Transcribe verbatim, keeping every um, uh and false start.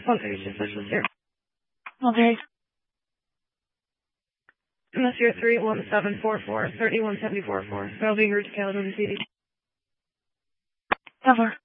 Conservation Specialist here. Okay. Monsieur three one seven four four, three one seven four four. That'll be your Caledonia C D. Over.